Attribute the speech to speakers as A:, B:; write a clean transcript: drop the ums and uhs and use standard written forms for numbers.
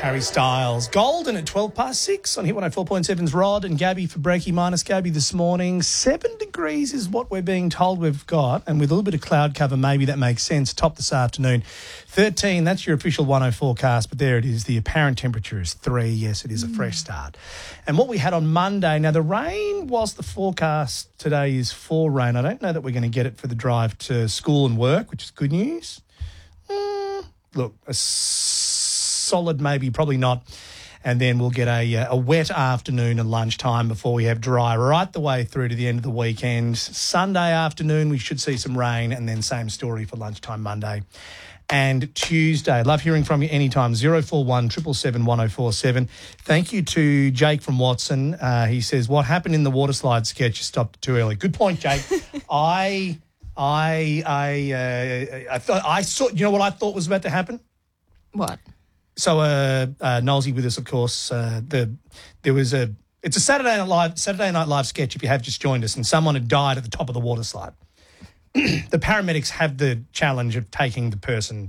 A: Harry Styles. Golden at 6:12 on Hit 104.7's Rod and Gabby for Breaky Minus Gabby this morning. 7 degrees is what we're being told we've got, and with a little bit of cloud cover, maybe that makes sense. Top this afternoon. 13, that's your official 10 forecast, but there it is. The apparent temperature is 3. Yes, it is a fresh start. And what we had on Monday, now the rain, whilst the forecast today is for rain, I don't know that we're going to get it for the drive to school and work, which is good news. Look, a solid maybe, probably not. And then we'll get a wet afternoon and lunchtime before we have dry right the way through to the end of the weekend. Sunday afternoon, we should see some rain, and then same story for lunchtime Monday and Tuesday. Love hearing from you anytime. 041 777 1047. Thank you to Jake from Watson. He says, what happened in the water slide sketch? You stopped too early. Good point, Jake. I saw, you know what I thought was about to happen?
B: What?
A: So, Nolsey with us, of course. It's a Saturday Night Live sketch, if you have just joined us, and someone had died at the top of the water slide. The paramedics have the challenge of taking the person